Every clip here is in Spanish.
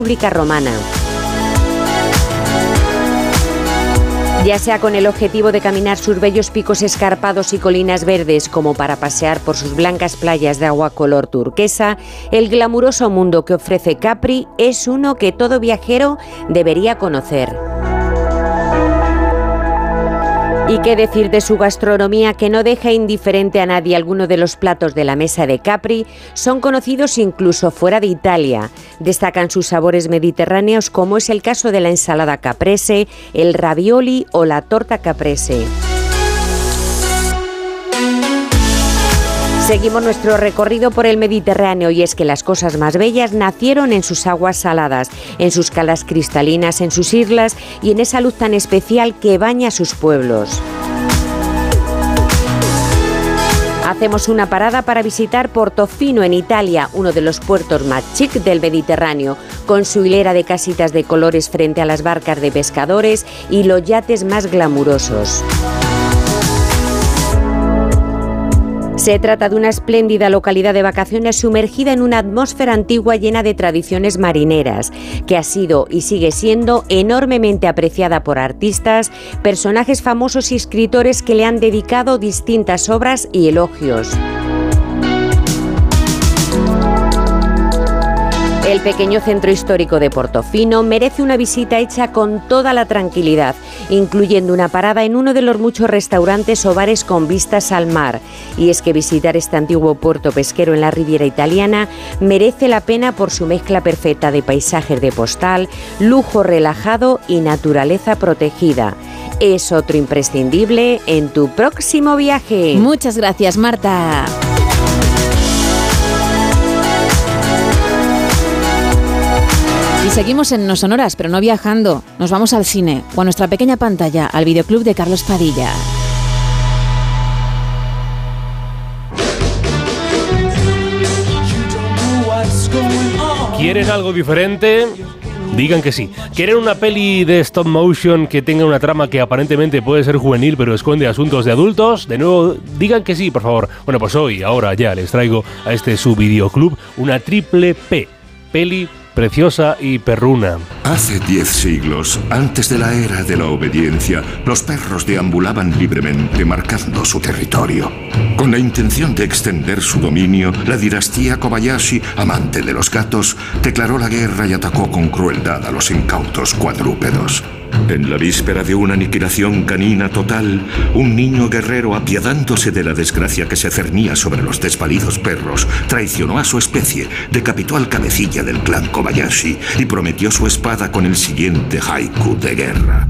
República Romana. Ya sea con el objetivo de caminar sus bellos picos escarpados y colinas verdes, como para pasear por sus blancas playas de agua color turquesa, el glamuroso mundo que ofrece Capri es uno que todo viajero debería conocer. ¿Y qué decir de su gastronomía, que no deja indiferente a nadie? Algunos de los platos de la mesa de Capri son conocidos incluso fuera de Italia. Destacan sus sabores mediterráneos, como es el caso de la ensalada caprese, el ravioli o la torta caprese. Seguimos nuestro recorrido por el Mediterráneo, y es que las cosas más bellas nacieron en sus aguas saladas, en sus calas cristalinas, en sus islas y en esa luz tan especial que baña sus pueblos. Hacemos una parada para visitar Portofino, en Italia, uno de los puertos más chic del Mediterráneo, con su hilera de casitas de colores frente a las barcas de pescadores y los yates más glamurosos. Se trata de una espléndida localidad de vacaciones sumergida en una atmósfera antigua llena de tradiciones marineras, que ha sido y sigue siendo enormemente apreciada por artistas, personajes famosos y escritores que le han dedicado distintas obras y elogios. El pequeño centro histórico de Portofino merece una visita hecha con toda la tranquilidad, incluyendo una parada en uno de los muchos restaurantes o bares con vistas al mar. Y es que visitar este antiguo puerto pesquero en la Riviera italiana merece la pena por su mezcla perfecta de paisajes de postal, lujo relajado y naturaleza protegida. Es otro imprescindible en tu próximo viaje. Muchas gracias, Marta. Y seguimos en No Sonoras, pero no viajando. Nos vamos al cine o a nuestra pequeña pantalla, al videoclub de Carlos Padilla. ¿Quieren algo diferente? Digan que sí. ¿Quieren una peli de stop motion que tenga una trama que aparentemente puede ser juvenil pero esconde asuntos de adultos? De nuevo, digan que sí, por favor. Bueno, pues hoy, ahora ya les traigo a este su videoclub una triple P. Peli preciosa y perruna. Hace 10 siglos, antes de la era de la obediencia, los perros deambulaban libremente marcando su territorio. Con la intención de extender su dominio, la dinastía Kobayashi, amante de los gatos, declaró la guerra y atacó con crueldad a los incautos cuadrúpedos. En la víspera de una aniquilación canina total, un niño guerrero, apiadándose de la desgracia que se cernía sobre los desvalidos perros, traicionó a su especie, decapitó al cabecilla del clan Kobayashi y prometió su espada con el siguiente haiku de guerra: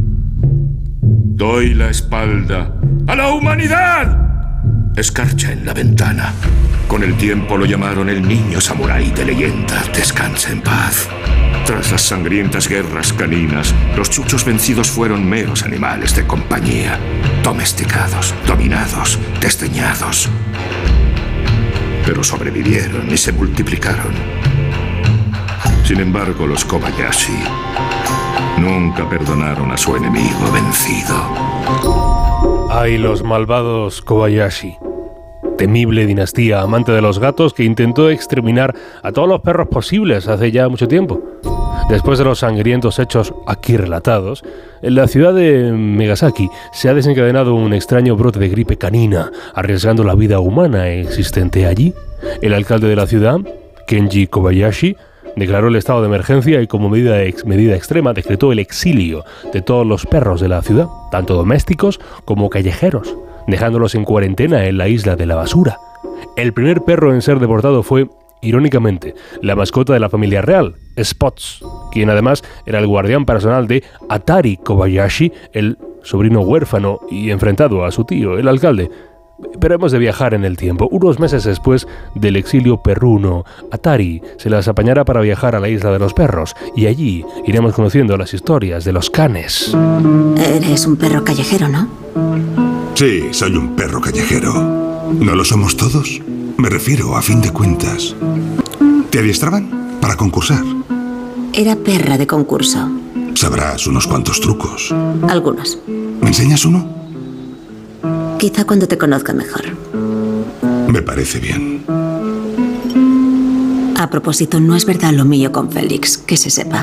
doy la espalda a la humanidad. Escarcha en la ventana. Con el tiempo lo llamaron el niño samurái de leyenda. Descansa en paz. Tras las sangrientas guerras caninas, los chuchos vencidos fueron meros animales de compañía, domesticados, dominados, desdeñados. Pero sobrevivieron y se multiplicaron. Sin embargo, los Kobayashi nunca perdonaron a su enemigo vencido. Ay, los malvados Kobayashi. Temible dinastía amante de los gatos que intentó exterminar a todos los perros posibles hace ya mucho tiempo. Después de los sangrientos hechos aquí relatados, en la ciudad de Megasaki se ha desencadenado un extraño brote de gripe canina, arriesgando la vida humana existente allí. El alcalde de la ciudad, Kenji Kobayashi, declaró el estado de emergencia y como medida extrema decretó el exilio de todos los perros de la ciudad, tanto domésticos como callejeros, dejándolos en cuarentena en la isla de la basura. El primer perro en ser deportado fue, irónicamente, la mascota de la familia real, Spots, quien además era el guardián personal de Atari Kobayashi, el sobrino huérfano y enfrentado a su tío, el alcalde. Pero hemos de viajar en el tiempo. Unos meses después del exilio perruno, Atari se las apañará para viajar a la isla de los perros, y allí iremos conociendo las historias de los canes. Eres un perro callejero, ¿no? Sí, soy un perro callejero. ¿No lo somos todos? Me refiero, a fin de cuentas. ¿Te adiestraban para concursar? Era perra de concurso. Sabrás unos cuantos trucos. Algunos. ¿Me enseñas uno? Quizá cuando te conozca mejor. Me parece bien. A propósito, no es verdad lo mío con Félix, que se sepa.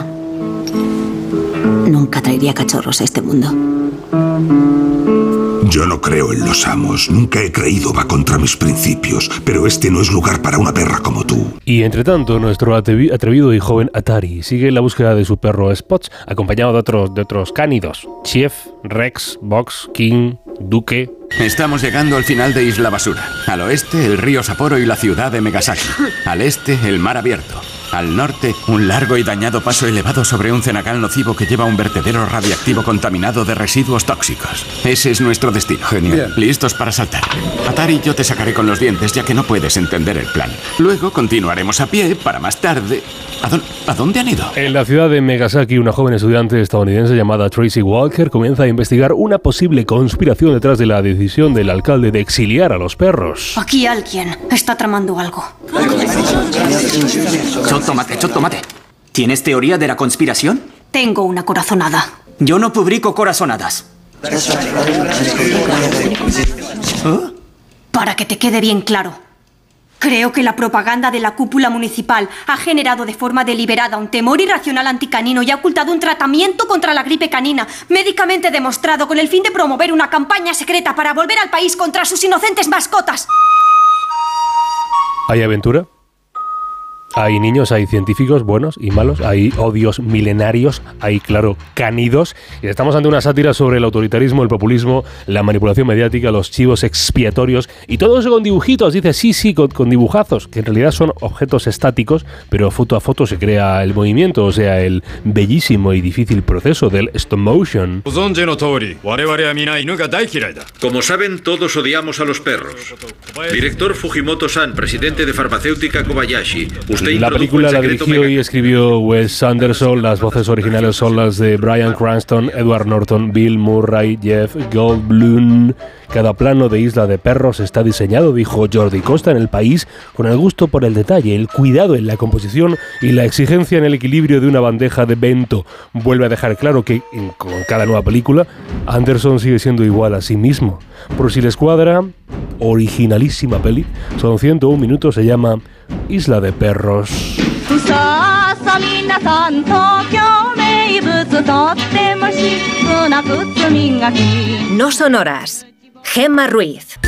Nunca traería cachorros a este mundo. Yo no creo en los amos, nunca he creído, va contra mis principios, pero este no es lugar para una perra como tú. Y entre tanto, nuestro atrevido y joven Atari sigue en la búsqueda de su perro Spots, acompañado de otros cánidos: Chief, Rex, Box, King, Duque. Estamos llegando al final de Isla Basura. Al oeste, el río Sapporo y la ciudad de Megasaki. Al este, el mar abierto. Al norte, un largo y dañado paso elevado sobre un cenagal nocivo que lleva a un vertedero radiactivo contaminado de residuos tóxicos. Ese es nuestro destino. Genial. Bien. Listos para saltar. Atari, yo te sacaré con los dientes, ya que no puedes entender el plan. Luego continuaremos a pie para más tarde. ¿A dónde han ido? En la ciudad de Megasaki, una joven estudiante estadounidense llamada Tracy Walker comienza a investigar una posible conspiración detrás de la decisión del alcalde de exiliar a los perros. Aquí alguien está tramando algo. Chottomate. ¿Tienes teoría de la conspiración? Tengo una corazonada. Yo no publico corazonadas. ¿Oh? Para que te quede bien claro. Creo que la propaganda de la cúpula municipal ha generado de forma deliberada un temor irracional anticanino y ha ocultado un tratamiento contra la gripe canina, médicamente demostrado con el fin de promover una campaña secreta para volver al país contra sus inocentes mascotas. ¿Hay aventura? Hay niños, hay científicos buenos y malos, hay odios milenarios, hay, claro, cánidos. Y estamos ante una sátira sobre el autoritarismo, el populismo, la manipulación mediática, los chivos expiatorios y todo eso con dibujitos. Dice, sí, con dibujazos, que en realidad son objetos estáticos, pero foto a foto se crea el movimiento, o sea, el bellísimo y difícil proceso del stop motion. Como saben, todos odiamos a los perros. Director Fujimoto-san, presidente de farmacéutica Kobayashi. La película la dirigió y escribió Wes Anderson. Las voces originales son las de Bryan Cranston, Edward Norton, Bill Murray, Jeff Goldblum. Cada plano de Isla de Perros está diseñado, dijo Jordi Costa, en El País, con el gusto por el detalle, el cuidado en la composición y la exigencia en el equilibrio de una bandeja de bento. Vuelve a dejar claro que, con cada nueva película, Anderson sigue siendo igual a sí mismo. Por si les cuadra, originalísima peli, son 101 minutos, se llama Isla de Perros. No sonoras. Gemma Ruiz.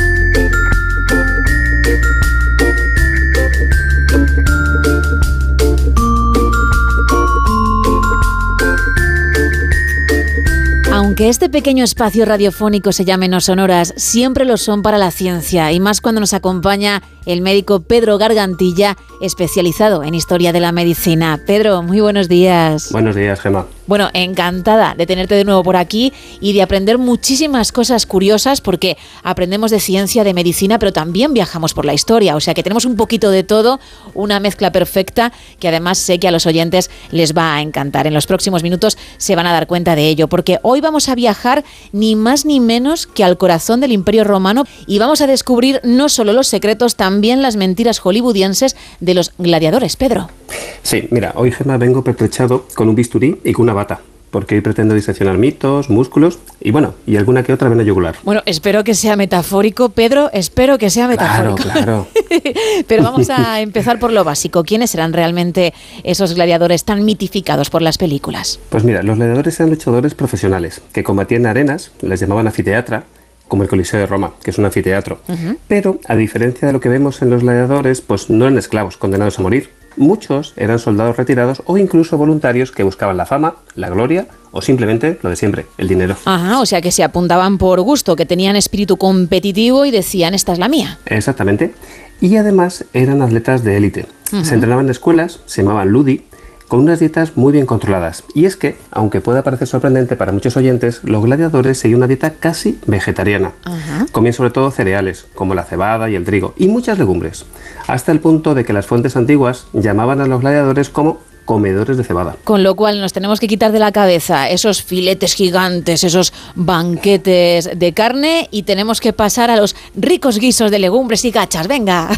Aunque este pequeño espacio radiofónico se llame No Sonoras, siempre lo son para la ciencia, y más cuando nos acompaña el médico Pedro Gargantilla, especializado en historia de la medicina. Pedro, muy buenos días. Buenos días, Gemma. Bueno, encantada de tenerte de nuevo por aquí y de aprender muchísimas cosas curiosas, porque aprendemos de ciencia, de medicina, pero también viajamos por la historia, o sea que tenemos un poquito de todo, una mezcla perfecta que además sé que a los oyentes les va a encantar. En los próximos minutos se van a dar cuenta de ello, porque hoy vamos a viajar ni más ni menos que al corazón del Imperio Romano y vamos a descubrir no solo los secretos, también las mentiras hollywoodienses de los gladiadores, Pedro. Sí, mira, hoy, Gemma, vengo pertrechado con un bisturí y con una bata, porque hoy pretendo diseccionar mitos, músculos y alguna que otra vena yugular. Bueno, espero que sea metafórico, Pedro, espero que sea metafórico. Claro. Pero vamos a empezar por lo básico. ¿Quiénes eran realmente esos gladiadores tan mitificados por las películas? Pues mira, los gladiadores eran luchadores profesionales que combatían en arenas, les llamaban anfiteatra, como el Coliseo de Roma, que es un anfiteatro. Pero, a diferencia de lo que vemos en los gladiadores, pues no eran esclavos condenados a morir. Muchos eran soldados retirados o incluso voluntarios que buscaban la fama, la gloria o simplemente lo de siempre, el dinero. Ajá, o sea que se apuntaban por gusto, que tenían espíritu competitivo y decían, esta es la mía. Exactamente. Y además eran atletas de élite. Se entrenaban en escuelas, se llamaban ludi, con unas dietas muy bien controladas. Y es que, aunque pueda parecer sorprendente para muchos oyentes, los gladiadores seguían una dieta casi vegetariana. Comían sobre todo cereales, como la cebada y el trigo, y muchas legumbres, hasta el punto de que las fuentes antiguas llamaban a los gladiadores como comedores de cebada. Con lo cual nos tenemos que quitar de la cabeza esos filetes gigantes, esos banquetes de carne, y tenemos que pasar a los ricos guisos de legumbres y gachas. ¡Venga!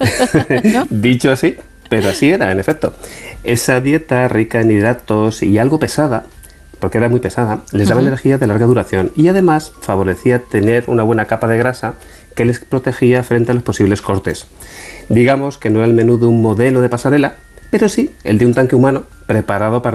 ¿No? Dicho así, pero así era, en efecto. Esa dieta rica en hidratos y algo pesada, porque era muy pesada, les daba energía de larga duración y además favorecía tener una buena capa de grasa que les protegía frente a los posibles cortes. Digamos que no era el menú de un modelo de pasarela, pero sí el de un tanque humano preparado para